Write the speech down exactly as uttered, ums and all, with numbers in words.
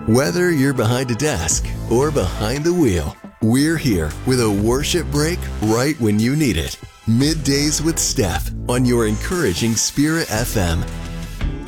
Whether you're behind a desk or behind the wheel, we're here with a worship break right when you need it. Middays with Steph on your encouraging Spirit F M.